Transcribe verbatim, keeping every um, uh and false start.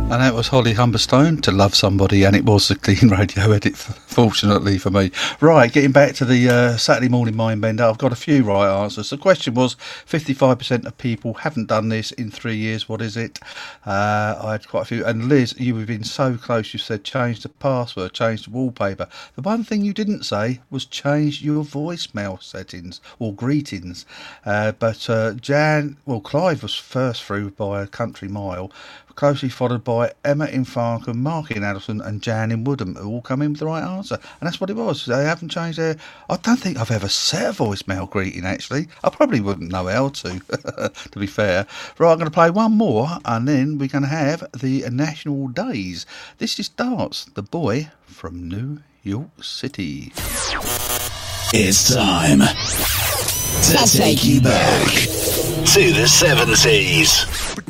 And that was Holly Humberstone, To Love Somebody, and it was a clean radio edit, fortunately for me. Right, getting back to the uh, Saturday morning mind bender, I've got a few right answers. The question was, fifty-five percent of people haven't done this in three years. What is it? Uh, I had quite a few. And Liz, you have been so close. You said change the password, change the wallpaper. The one thing you didn't say was change your voicemail settings or greetings. Uh, but uh, Jan, well, Clive was first through by a country mile, closely followed by Emma in Farnham, Mark in Addleston and Jan in Woodham, who all come in with the right answer. And that's what it was. They haven't changed their... I don't think I've ever set a voicemail greeting, actually. I probably wouldn't know how to, to be fair. Right, I'm going to play one more, and then we're going to have the National Days. This is Darts, the boy from New York City. It's time to take you back to the seventies.